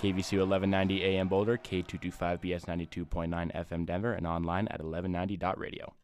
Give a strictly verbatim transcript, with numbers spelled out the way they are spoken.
K V C eleven ninety A M Boulder, K two twenty-five B S ninety-two point nine F M Denver, and online at eleven ninety dot radio.